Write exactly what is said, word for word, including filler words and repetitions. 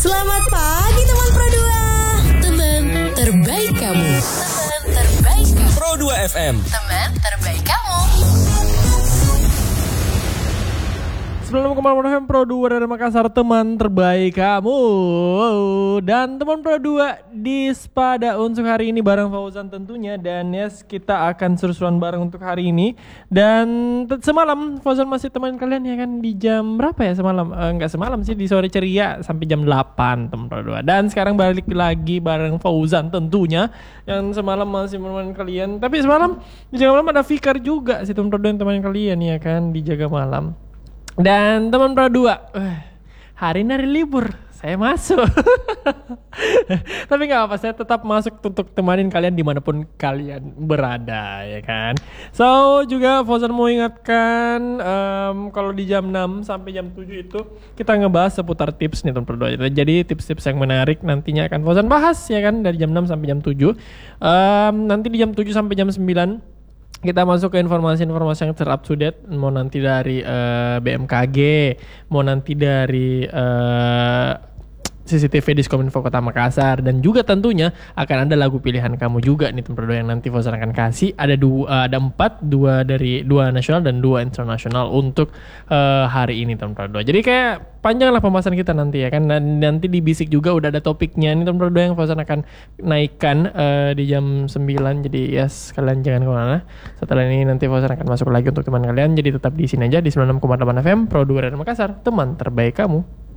Selamat pagi teman Pro dua. Teman terbaik kamu. Teman terbaik kamu. Pro dua F M. Teman terbaik kamu. sembilan puluh enam koma delapan F M Pro dua dari Makassar, teman terbaik kamu. Dan teman Pro dua di pada untuk hari ini bareng Fauzan tentunya. Dan yes, kita akan seru-seruan bareng untuk hari ini. Dan t- semalam Fauzan masih teman kalian ya kan di jam berapa ya semalam? Eh, enggak semalam sih, di sore ceria sampai jam delapan teman Pro dua. Dan sekarang balik lagi bareng Fauzan tentunya, yang semalam masih menemani kalian. Tapi semalam di jaga malam ada Fikar juga sih teman Pro dua yang teman kalian ya kan di jaga malam. Dan teman Pro dua, uh, hari ini hari libur, saya masuk. Tapi gak apa, saya tetap masuk untuk temanin kalian dimanapun kalian berada ya kan. So juga Fauzan mau ingatkan, um, kalau di jam enam sampai jam tujuh itu kita ngebahas seputar tips nih teman Pro dua. Jadi tips-tips yang menarik nantinya akan Fauzan bahas ya kan, dari jam enam sampai jam tujuh. um, Nanti di jam tujuh sampai jam sembilan kita masuk ke informasi-informasi yang ter-up to date. Mau nanti dari uh, B M K G, mau nanti dari uh, C C T V Diskominfo Kota Makassar, dan juga tentunya akan ada lagu pilihan kamu juga nih teman Pro dua yang nanti Fauzan akan kasih. Ada dua, uh, ada empat, dua dari dua nasional dan dua internasional untuk uh, hari ini teman Pro dua. Jadi kayak panjang lah pembahasan kita nanti ya kan. Dan nanti di Bisik juga udah ada topiknya nih teman Pro dua yang Fauzan akan naikkan uh, di jam sembilan. Jadi yes, kalian jangan kemana. Setelah ini nanti Fauzan akan masuk lagi untuk teman kalian. Jadi tetap di sini aja di sembilan puluh enam koma delapan F M Pro dua dari Makassar, teman terbaik kamu.